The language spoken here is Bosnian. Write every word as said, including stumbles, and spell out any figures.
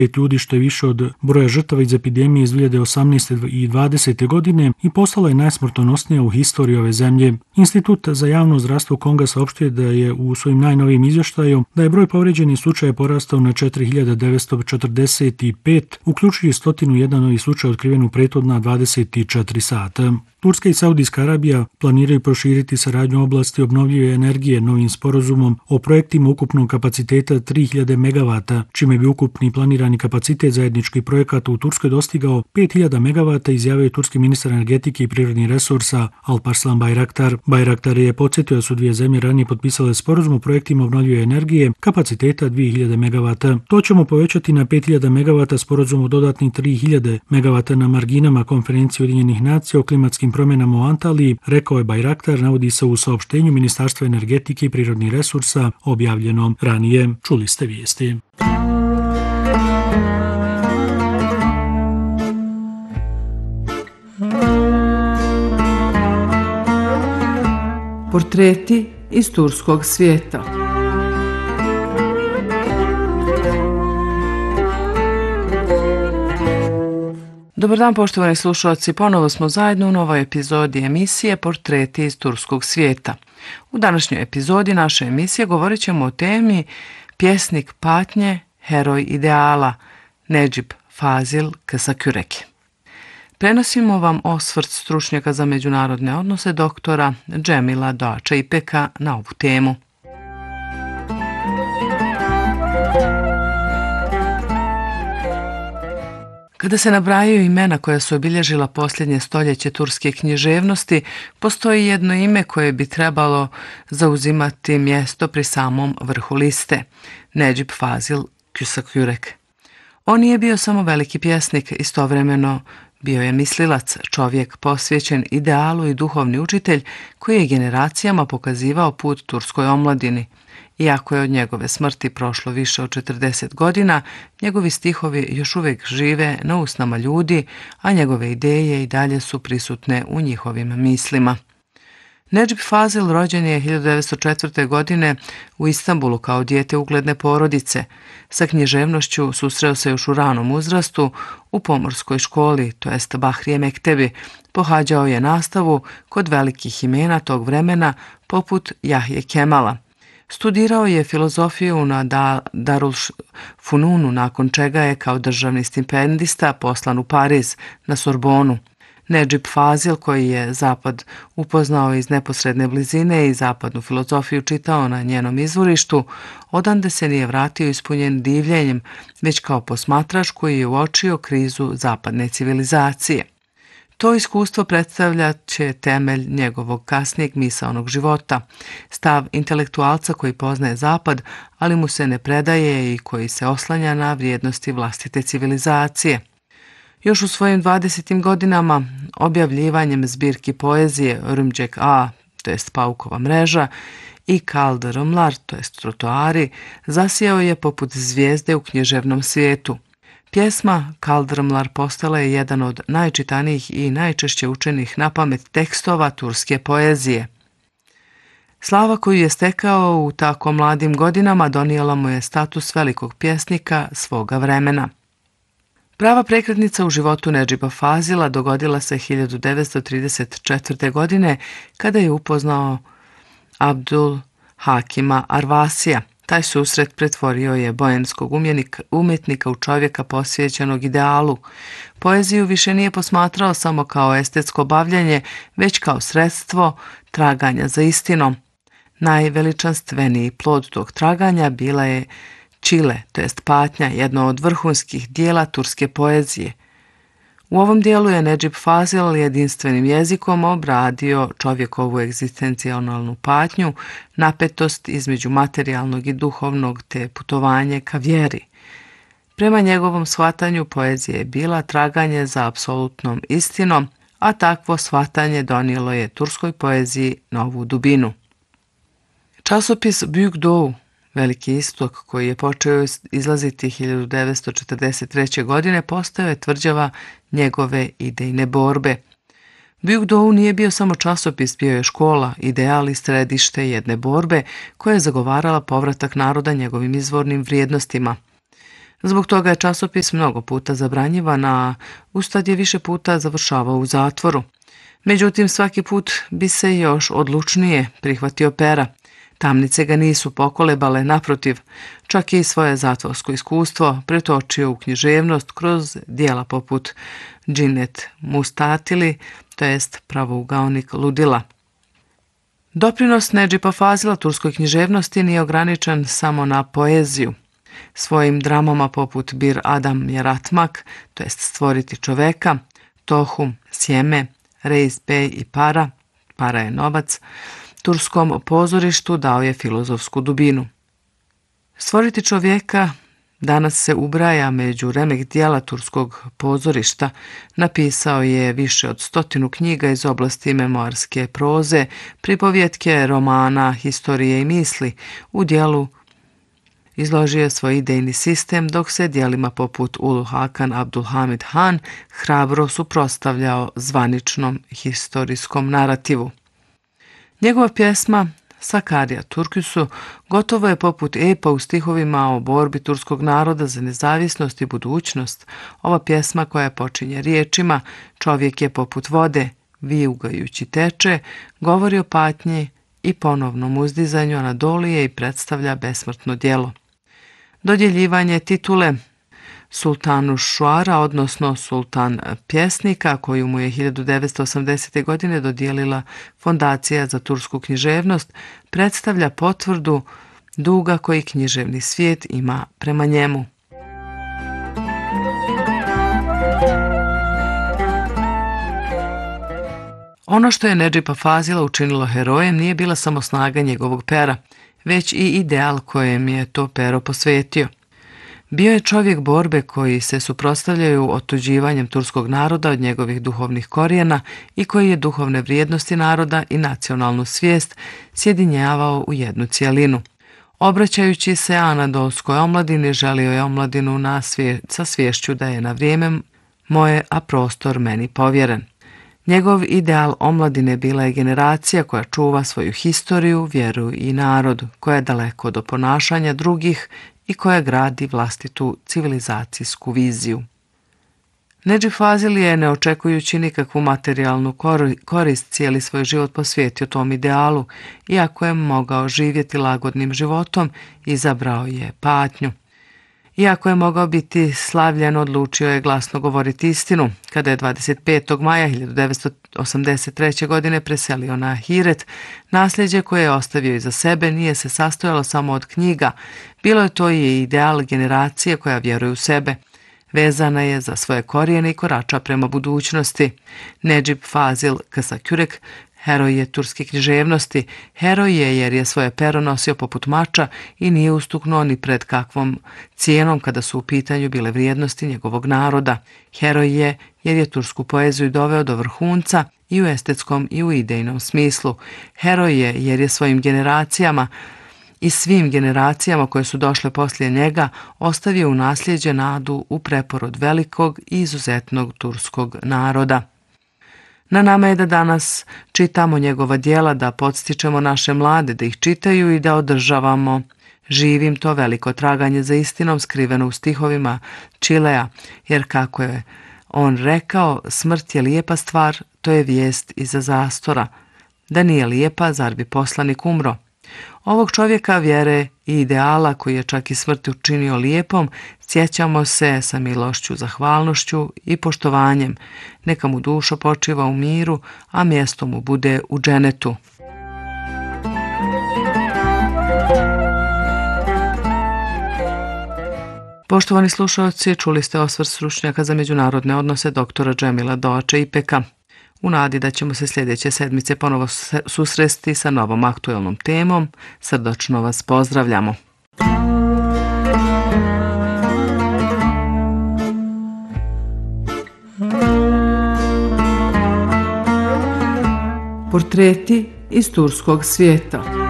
pet ljudi, što je više od broja žrtava iz epidemije iz dvije hiljade osamnaeste i dvadesete godine i postala je najsmrtonosnija u historiji ove zemlje. Institut za javno zdravstvo Konga saopštuje da je u svojim najnovijim izvještaju da je broj povrijeđenih slučaja porastao na četiri hiljade devetsto četrdeset pet, uključujući sto jedan novih slučaja otkriven u prethodna dvadeset četiri sata. Turska i Saudijska Arabija planiraju proširiti saradnju u oblasti obnovljive energije novim sporazumom o projektima ukupnog kapaciteta tri hiljade megavata, čime bi ukupni planirani kapacitet zajedničkih projekata u Turskoj dostigao pet hiljada megavata, izjavio je turski ministar energetike i prirodnih resursa Alparslan Bayraktar. Bayraktar je podsjetio da su dvije zemlje ranije potpisale sporazum o projektima obnovljive energije kapaciteta dvije hiljade megavata. To ćemo povećati na pet hiljada megavata, sporazum o dodatnih tri hiljade megavata na marginama konferencije Ujedinjenih nacija o klimatskim promjenama u Antaliji, rekao je Bayraktar, navodi se u saopštenju Ministarstva energetike i prirodnih resursa objavljenom ranije. Čuli ste vijesti. Portreti iz turskog svijeta. Dobar dan, poštovani slušalci, ponovo smo zajedno u novoj epizodi emisije Portreti iz turskog svijeta. U današnjoj epizodi naše emisije govorit ćemo o temi pjesnik patnje, heroj ideala, Nedžip Fazil Kısakürek. Prenosimo vam osvrt stručnjaka za međunarodne odnose doktora Cemila Doğaça İpek'a na ovu temu. Kada se nabrajaju imena koja su obilježila posljednje stoljeće turske književnosti, postoji jedno ime koje bi trebalo zauzimati mjesto pri samom vrhu liste, Nedžip Fazil Kısakürek. On nije bio samo veliki pjesnik, istovremeno bio je mislilac, čovjek posvećen idealu i duhovni učitelj koji je generacijama pokazivao put turskoj omladini. Iako je od njegove smrti prošlo više od četrdeset godina, njegovi stihovi još uvijek žive na usnama ljudi, a njegove ideje i dalje su prisutne u njihovim mislima. Nedžip Fazil rođen je hiljadu devetsto četvrte. godine u Istanbulu kao dijete ugledne porodice. Sa književnošću susreo se još u ranom uzrastu u pomorskoj školi, to jest Bahriye Mektebi. Pohađao je nastavu kod velikih imena tog vremena poput Jahje Kemala. Studirao je filozofiju na Darul Fununu, nakon čega je kao državni stipendista poslan u Pariz na Sorbonu. Nedžip Fazil, koji je Zapad upoznao iz neposredne blizine i zapadnu filozofiju čitao na njenom izvorištu, odande se nije vratio ispunjen divljenjem, već kao posmatrač koji je uočio krizu zapadne civilizacije. To iskustvo predstavlja će temelj njegovog kasnijeg misaonog života, stav intelektualca koji poznaje Zapad, ali mu se ne predaje i koji se oslanja na vrijednosti vlastite civilizacije. Još u svojim dvadesetim godinama objavljivanjem zbirki poezije Örümcek A, to jest Paukova mreža, i Kaldırımlar, to jest Trotoari, zasijao je poput zvijezde u književnom svijetu. Pjesma Kaldırımlar postala je jedan od najčitanijih i najčešće učenih na pamet tekstova turske poezije. Slava koju je stekao u tako mladim godinama donijela mu je status velikog pjesnika svoga vremena. Prava prekretnica u životu Nedžipa Fazila dogodila se hiljadu devetsto trideset četvrte. godine kada je upoznao Abdul Hakima Arvasija. Taj susret pretvorio je boemskog umjetnika u čovjeka posvećenog idealu. Poeziju više nije posmatrao samo kao estetsko bavljenje, već kao sredstvo traganja za istinom. Najveličanstveniji plod tog traganja bila je Čile, to jest patnja, jedno od vrhunskih dijela turske poezije. U ovom dijelu je Nedžip Fazil jedinstvenim jezikom obradio čovjekovu egzistencionalnu patnju, napetost između materijalnog i duhovnog te putovanje ka vjeri. Prema njegovom shvatanju poezija je bila traganje za apsolutnom istinom, a takvo shvatanje donijelo je turskoj poeziji novu dubinu. Časopis Büyük Doğu, Veliki istok, koji je počeo izlaziti hiljadu devetsto četrdeset treće. godine, postao je tvrđava njegove idejne borbe. Büyük Doğu nije bio samo časopis, bio je škola, ideal i središte jedne borbe koja je zagovarala povratak naroda njegovim izvornim vrijednostima. Zbog toga je časopis mnogo puta zabranjivan, a ustad je više puta završavao u zatvoru. Međutim, svaki put bi se još odlučnije prihvatio pera. Tamnice ga nisu pokolebale, naprotiv, čak i svoje zatvorsko iskustvo pretočio u književnost kroz dijela poput Džinet Mustatili, to jest Pravougaonik ludila. Doprinos Nedžipa Fazila turskoj književnosti nije ograničen samo na poeziju. Svojim dramama poput Bir Adam Yaratmak, to jest Stvoriti čoveka, Tohum, Sjeme, Reis Bey i Para, Para je novac, turskom pozorištu dao je filozofsku dubinu. Stvoriti čovjeka danas se ubraja među remek dijela turskog pozorišta. Napisao je više od stotinu knjiga iz oblasti memoarske proze, pripovjetke, romana, historije i misli. U dijelu izložio je svoj idejni sistem, dok se dijelima poput Ulu Hakan Abdulhamid Han hrabro suprotstavljao zvaničnom historijskom narativu. Njegova pjesma Sakarya Türküsü gotovo je poput epa u stihovima o borbi turskog naroda za nezavisnost i budućnost. Ova pjesma koja počinje riječima čovjek je poput vode, vijugajući teče, govori o patnji i ponovnom uzdizanju Anadolije i predstavlja besmrtno djelo. Dodjeljivanje titule Sultanu Šuara, odnosno Sultan pjesnika, koju mu je hiljadu devetsto osamdesete. godine dodijelila Fondacija za tursku književnost, predstavlja potvrdu duga koji književni svijet ima prema njemu. Ono što je Nedžipa Fazila učinilo herojem nije bila samo snaga njegovog pera, već i ideal kojem je to pero posvetio. Bio je čovjek borbe koji se suprotstavljaju otuđivanjem turskog naroda od njegovih duhovnih korijena i koji je duhovne vrijednosti naroda i nacionalnu svijest sjedinjavao u jednu cijelinu. Obraćajući se anadolskoj omladini, želio je omladinu na svije, sa sviješću da je na vrijeme moje, a prostor meni povjeren. Njegov ideal omladine bila je generacija koja čuva svoju historiju, vjeru i narod, koja je daleko do ponašanja drugih i koja gradi vlastitu civilizacijsku viziju. Nedžip Fazil je, ne očekujući nikakvu materijalnu korist, cijeli svoj život posvetio tom idealu, iako je mogao živjeti lagodnim životom, izabrao je patnju. Iako je mogao biti slavljen, odlučio je glasno govoriti istinu. Kada je dvadeset petog maja hiljadu devetsto osamdeset treće. godine preselio na Hiret, nasljeđe koje je ostavio iza sebe nije se sastojalo samo od knjiga. Bilo je to i ideal generacije koja vjeruje u sebe. Vezana je za svoje korijene i korača prema budućnosti. Nedžip Fazil Kısakürek heroj je turske književnosti. Heroj je jer je svoje pero nosio poput mača i nije ustuknuo ni pred kakvom cijenom kada su u pitanju bile vrijednosti njegovog naroda. Heroj je jer je tursku poeziju doveo do vrhunca i u estetskom i u idejnom smislu. Heroj je jer je svojim generacijama i svim generacijama koje su došle poslije njega ostavio u nasljeđe nadu u preporod velikog i izuzetnog turskog naroda. Na nama je da danas čitamo njegova djela, da podstičemo naše mlade da ih čitaju i da održavamo živim to veliko traganje za istinom skriveno u stihovima Čilea, jer kako je on rekao, smrt je lijepa stvar, to je vijest iza zastora. Da nije lijepa, zar bi poslanik umro? Ovog čovjeka vjere i ideala koji je čak i smrt učinio lijepom, sjećamo se sa milošću, zahvalnošću i poštovanjem. Neka mu duša počiva u miru, a mjesto mu bude u dženetu. Poštovani slušalci, čuli ste osvrt stručnjaka za međunarodne odnose doktora Džemila Doače Ipeka. U nadi da ćemo se sljedeće sedmice ponovo susresti sa novom aktuelnom temom, srdačno vas pozdravljamo. Portreti iz turskog svijeta.